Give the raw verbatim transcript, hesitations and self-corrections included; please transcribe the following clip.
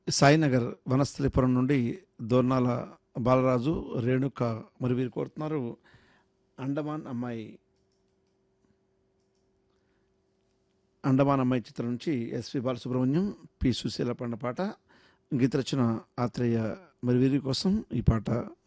సాయినగర్ వనస్థలిపురం నుండి దోర్నాల బాలరాజు, రేణుక మరి వీరు కోరుతున్నారు అండమాన్ అమ్మాయి అండమాన్ అమ్మాయి చిత్రం నుంచి ఎస్వి బాలసుబ్రహ్మణ్యం, పి సుశీల పండ పాట, గీత రచన ఆత్రేయ మరి వీరి కోసం ఈ పాట.